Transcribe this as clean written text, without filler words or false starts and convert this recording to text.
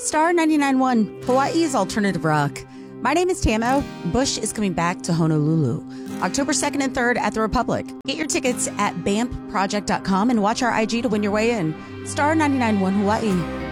Star 99.1, Hawaii's alternative rock. My name is Tamo. Bush is coming back to Honolulu, October 2nd and 3rd at the Republic. Get your tickets at BAMPproject.com and watch our IG to win your way in. Star 99.1 Hawaii.